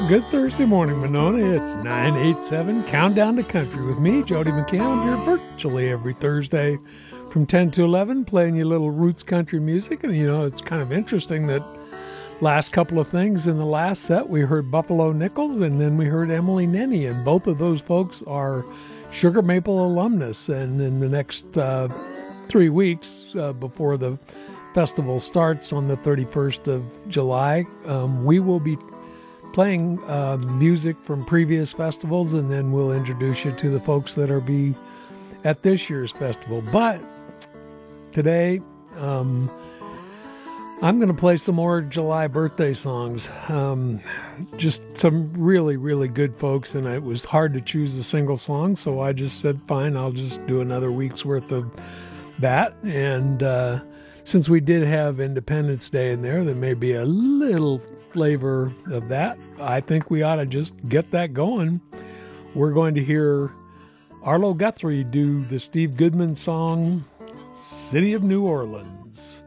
Good Thursday morning, Monona. It's 9:87, Countdown to Country with me, Jody McCann. I'm here virtually every Thursday from 10 to 11, playing you little roots country music. And, it's kind of interesting that last couple of things in the last set, we heard Buffalo Nichols and then we heard Emily Nenny. And both of those folks are Sugar Maple alumnus. And in the next 3 weeks before the festival starts on the 31st of July, we will be playing music from previous festivals, and then we'll introduce you to the folks that are be at this year's festival. But today, I'm going to play some more July birthday songs. Just some really, really good folks, and it was hard to choose a single song, so I just said, fine, I'll just do another week's worth of that. And since we did have Independence Day in there may be a little flavor of that. I think we ought to just get that going. We're going to hear Arlo Guthrie do the Steve Goodman song, City of New Orleans.